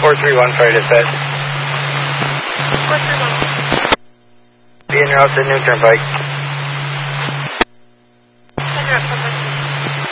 431 fire dispatch. 431. Be in route to New Turnpike.